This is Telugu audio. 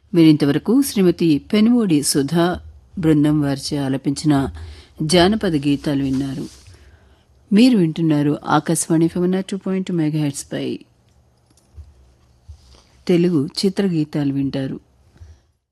మీరింతవరకు శ్రీమతి పెనువోడి సుధా బృందం వారిచే ఆలపించిన జానపద గీతాలు విన్నారు. మీరు వింటున్నారు ఆకాశవాణి FM 2.2 మెగాహెర్ట్జ్ పై తెలుగు చిత్రగీతాలు వింటారు.